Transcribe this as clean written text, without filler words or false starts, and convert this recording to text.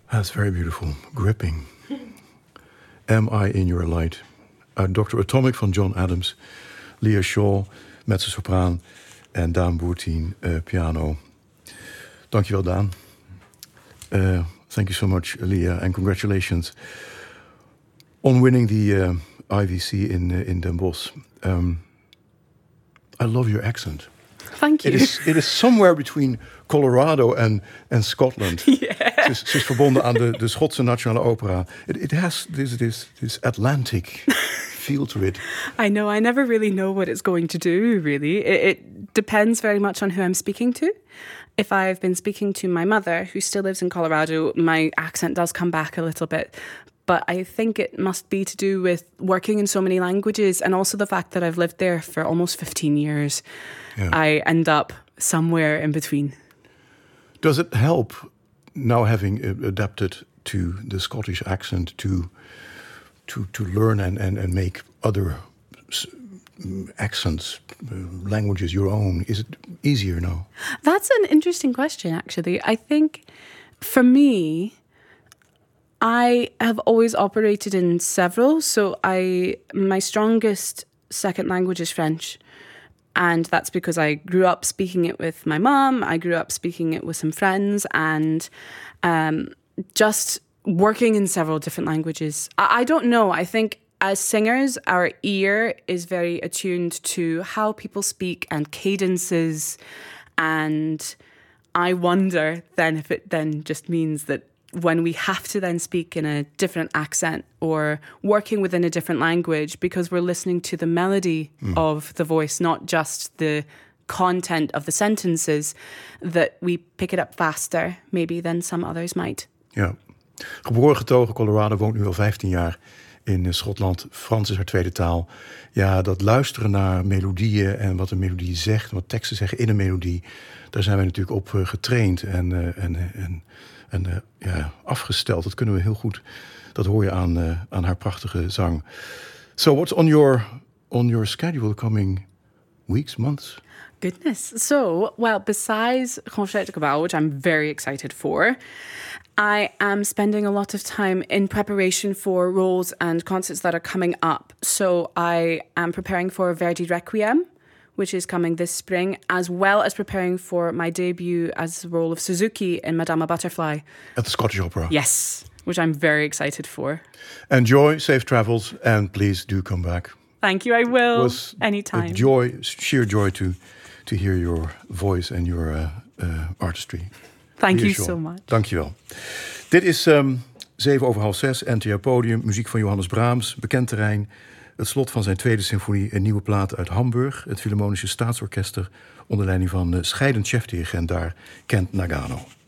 That's very beautiful. Gripping. Am I in Your Light? Dr. Atomic van John Adams. Leah Shaw, mezzo-sopraan. En Daan Boertien, piano. Dankjewel, Daan. Thank you so much, Leah. And congratulations on winning the IVC in Den Bosch. I love your accent. Thank you. It is somewhere between Colorado and Scotland. Yeah. Ze is verbonden aan de Schotse Nationale Opera. It has this Atlantic feel to it. I know. I never really know what it's going to do, really. It depends very much on who I'm speaking to. If I've been speaking to my mother, who still lives in Colorado, my accent does come back a little bit. But I think it must be to do with working in so many languages and also the fact that I've lived there for almost 15 years. Yeah. I end up somewhere in between. Does it help now having adapted to the Scottish accent to learn and make other accents, languages your own? Is it easier now? That's an interesting question, actually. I think for me, I have always operated in several. So my strongest second language is French. And that's because I grew up speaking it with my mom. I grew up speaking it with some friends and just working in several different languages. I don't know. I think as singers, our ear is very attuned to how people speak and cadences. And I wonder then if it then just means that when we have to then speak in a different accent or working within a different language because we're listening to the melody of the voice, not just the content of the sentences, that we pick it up faster maybe than some others might. Ja. Geboren getogen Colorado, woont nu al 15 jaar in Schotland. Frans is haar tweede taal. Ja, dat luisteren naar melodieën en wat een melodie zegt, wat teksten zeggen in een melodie, daar zijn wij natuurlijk op getraind en afgesteld. Dat kunnen we heel goed. Dat hoor je aan haar prachtige zang. So what's on your schedule coming weeks, months? Goodness. So, well, besides Concert de Cabal, which I'm very excited for, I am spending a lot of time in preparation for roles and concerts that are coming up. So I am preparing for Verdi Requiem, which is coming this spring, as well as preparing for my debut as the role of Suzuki in Madama Butterfly. At the Scottish Opera. Yes, which I'm very excited for. Enjoy, safe travels, and please do come back. Thank you, I will. It was anytime. A joy, sheer joy to hear your voice and your artistry. Thank you so much. Dankjewel. Dit is 6:07, NTR Podium, muziek van Johannes Brahms, bekend terrein. Het slot van zijn tweede symfonie, een nieuwe plaat uit Hamburg. Het Philharmonische Staatsorkester onder leiding van scheidend chefdirigent daar, Kent Nagano.